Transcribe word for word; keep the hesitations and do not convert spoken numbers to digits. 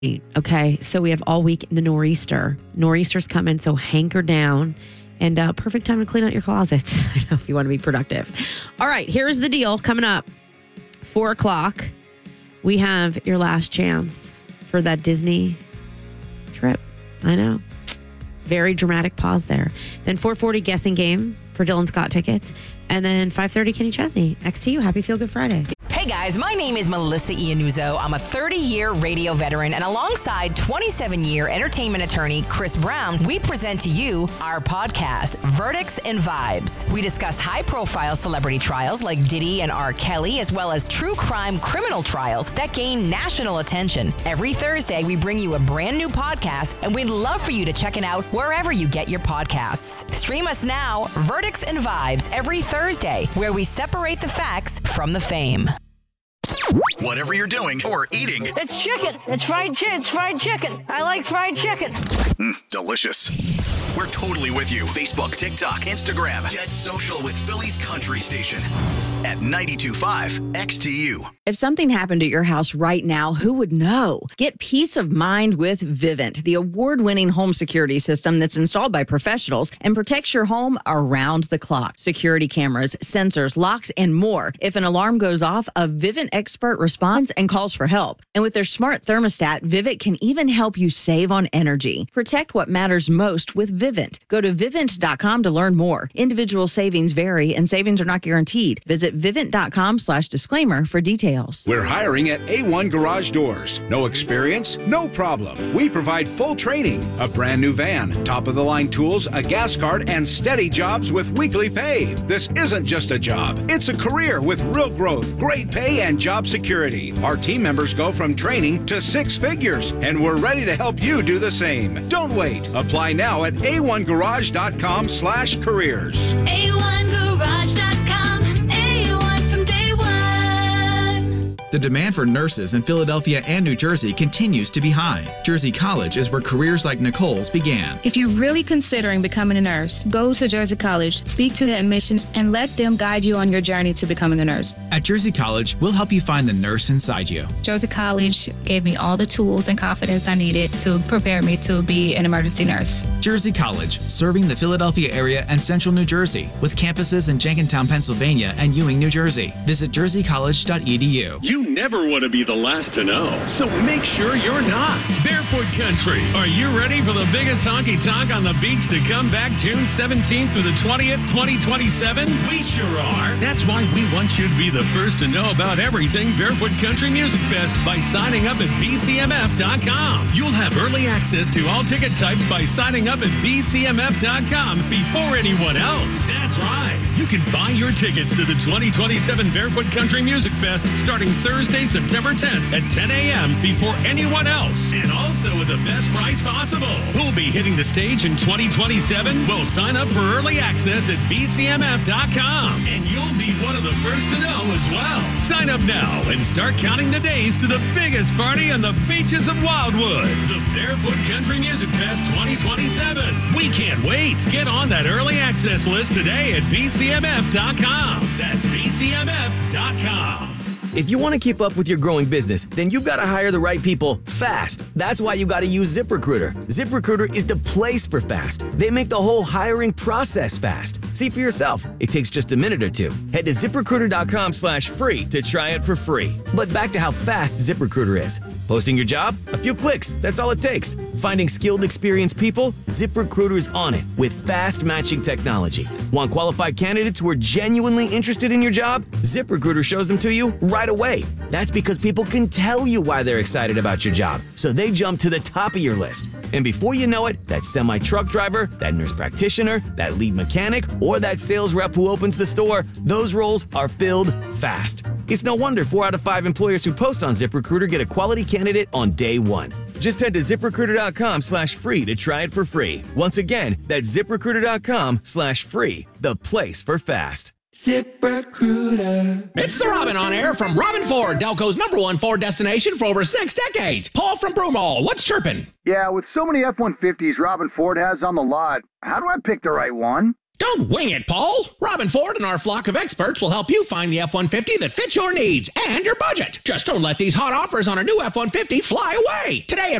Okay, so we have all week the nor'easter. Nor'easter's coming, so hanker down. And uh, perfect time to clean out your closets. I know if you want to be productive. All right, here's the deal. Coming up, four o'clock, we have your last chance for that Disney trip. I know. Very dramatic pause there. Then four forty guessing game for Dylan Scott tickets. And then five thirty Kenny Chesney. Next to you. Happy Feel Good Friday. Hey guys, my name is Melissa Iannuzzo. I'm a thirty-year radio veteran, and alongside twenty-seven-year entertainment attorney Chris Brown, we present to you our podcast, Verdicts and Vibes. We discuss high-profile celebrity trials like Diddy and R. Kelly, as well as true crime criminal trials that gain national attention. Every Thursday, we bring you a brand new podcast, and we'd love for you to check it out wherever you get your podcasts. Stream us now, Verdicts and Vibes, every Thursday, where we separate the facts from the fame. Whatever you're doing or eating. It's chicken. It's fried chicken. It's fried chicken. I like fried chicken. Mm, delicious. We're totally with you. Facebook, TikTok, Instagram. Get social with Philly's Country Station at ninety-two point five X T U. If something happened at your house right now, who would know? Get peace of mind with Vivint, the award-winning home security system that's installed by professionals and protects your home around the clock. Security cameras, sensors, locks, and more. If an alarm goes off, a Vivint expert responds and calls for help. And with their smart thermostat, Vivint can even help you save on energy. Protect what matters most with Vivint. Go to vivint dot com to learn more. Individual savings vary and savings are not guaranteed. Visit vivint dot com slash disclaimer for details. We're hiring at A one Garage Doors. No experience? No problem. We provide full training, a brand new van, top-of-the-line tools, a gas card, and steady jobs with weekly pay. This isn't just a job. It's a career with real growth, great pay, and job security. Our team members go from training to six figures, and we're ready to help you do the same. Don't wait. Apply now at a one garage dot com slash careers. A one garage dot com. A one from day one. The demand for nurses in Philadelphia and New Jersey continues to be high. Jersey College is where careers like Nicole's began. If you're really considering becoming a nurse, go to Jersey College, speak to the admissions, and let them guide you on your journey to becoming a nurse. At Jersey College, we'll help you find the nurse inside you. Jersey College gave me all the tools and confidence I needed to prepare me to be an emergency nurse. Jersey College, serving the Philadelphia area and central New Jersey, with campuses in Jenkintown, Pennsylvania, and Ewing, New Jersey. Visit jersey college dot e d u. You never want to be the last to know, so make sure you're not. Barefoot Country, are you ready for the biggest honky-tonk on the beach to come back June seventeenth through the twentieth, twenty twenty-seven? We sure are. That's why we want you to be the first to know about everything Barefoot Country Music Fest by signing up at b c m f dot com. You'll have early access to all ticket types by signing up at b c m f dot com before anyone else. That's right. You can buy your tickets to the twenty twenty-seven Barefoot Country Music Fest starting Thursday, September tenth at ten a.m. before anyone else, and also with the best price possible. Who'll be hitting the stage in twenty twenty-seven? Well, sign up for early access at b c m f dot com, and you'll be one of the first to know as well. Sign up now and start counting the days to the biggest party on the beaches of Wildwood, the Barefoot Country Music Fest twenty twenty-seven. We can't wait. Get on that early access list today at b c m f dot com. That's b c m f dot com. If you want to keep up with your growing business, then you've got to hire the right people fast. That's why you got to use ZipRecruiter. ZipRecruiter is the place for fast. They make the whole hiring process fast. See for yourself. It takes just a minute or two. Head to ZipRecruiter dot com slash free to try it for free. But back to how fast ZipRecruiter is. Posting your job? A few clicks. That's all it takes. Finding skilled, experienced people? ZipRecruiter is on it with fast matching technology. Want qualified candidates who are genuinely interested in your job? ZipRecruiter shows them to you right away. That's because people can tell you why they're excited about your job, so they jump to the top of your list. And before you know it, that semi-truck driver, that nurse practitioner, that lead mechanic, or that sales rep who opens the store, those roles are filled fast. It's no wonder four out of five employers who post on ZipRecruiter get a quality candidate on day one. Just head to ZipRecruiter dot com slash free to try it for free. Once again, that's ZipRecruiter dot com slash free, the place for fast. ZipRecruiter. It's the Robin on air from Robin Ford, Delco's number one Ford destination for over six decades. Paul from Broomall, what's chirping? Yeah, with so many F one fifties Robin Ford has on the lot, how do I pick the right one? Don't wing it, Paul. Robin Ford and our flock of experts will help you find the F one fifty that fits your needs and your budget. Just don't let these hot offers on a new F one fifty fly away. Today